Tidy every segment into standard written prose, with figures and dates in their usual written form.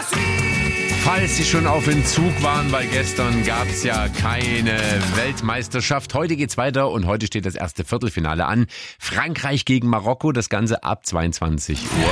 Falls Sie schon auf Entzug waren, weil gestern gab es ja keine Weltmeisterschaft. Heute geht's weiter und heute steht das erste Viertelfinale an. Frankreich gegen Marokko, das Ganze ab 22 Uhr.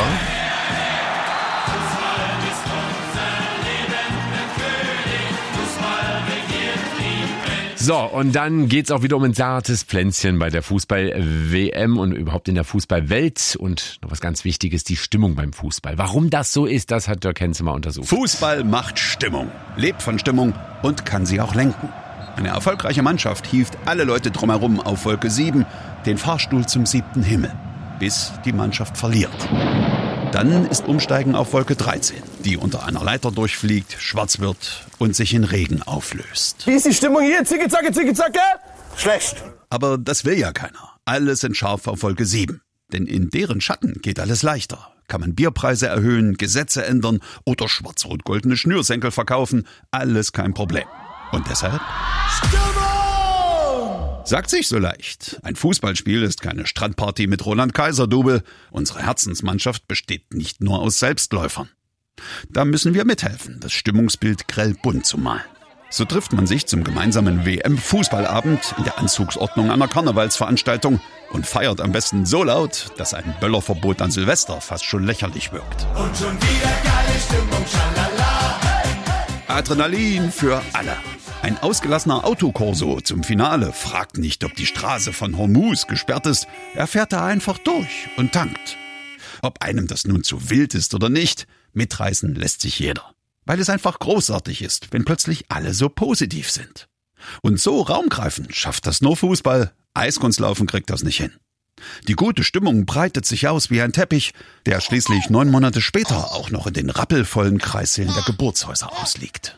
So, und dann geht's auch wieder um ein zartes Pflänzchen bei der Fußball-WM und überhaupt in der Fußballwelt. Und noch was ganz Wichtiges, die Stimmung beim Fußball. Warum das so ist, das hat Dirk Henze mal untersucht. Fußball macht Stimmung, lebt von Stimmung und kann sie auch lenken. Eine erfolgreiche Mannschaft hieft alle Leute drumherum auf Wolke 7, den Fahrstuhl zum 7. Himmel, bis die Mannschaft verliert. Dann ist Umsteigen auf Wolke 13, die unter einer Leiter durchfliegt, schwarz wird und sich in Regen auflöst. Wie ist die Stimmung hier? Zicke, zacke, zicke, zacke? Schlecht. Aber das will ja keiner. Alle sind scharf auf Wolke 7. Denn in deren Schatten geht alles leichter. Kann man Bierpreise erhöhen, Gesetze ändern oder schwarz-rot-goldene Schnürsenkel verkaufen. Alles kein Problem. Und deshalb... Stimmung! Sagt sich so leicht. Ein Fußballspiel ist keine Strandparty mit Roland Kaiser-Double. Unsere Herzensmannschaft besteht nicht nur aus Selbstläufern. Da müssen wir mithelfen, das Stimmungsbild grell bunt zu malen. So trifft man sich zum gemeinsamen WM-Fußballabend in der Anzugsordnung einer Karnevalsveranstaltung und feiert am besten so laut, dass ein Böllerverbot an Silvester fast schon lächerlich wirkt. Und schon wieder geile Stimmung, schalala. Adrenalin für alle. Ein ausgelassener Autokorso zum Finale fragt nicht, ob die Straße von Hormuz gesperrt ist. Er fährt da einfach durch und tankt. Ob einem das nun zu wild ist oder nicht, mitreißen lässt sich jeder. Weil es einfach großartig ist, wenn plötzlich alle so positiv sind. Und so Raumgreifen schafft das nur Fußball. Eiskunstlaufen kriegt das nicht hin. Die gute Stimmung breitet sich aus wie ein Teppich, der schließlich 9 Monate später auch noch in den rappelvollen Kreissälen der Geburtshäuser ausliegt.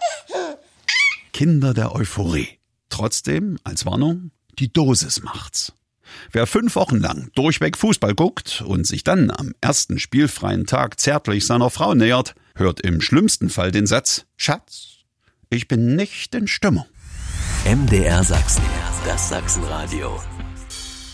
Kinder der Euphorie. Trotzdem, als Warnung, die Dosis macht's. Wer 5 Wochen lang durchweg Fußball guckt und sich dann am ersten spielfreien Tag zärtlich seiner Frau nähert, hört im schlimmsten Fall den Satz: Schatz, ich bin nicht in Stimmung. MDR Sachsen, das Sachsenradio.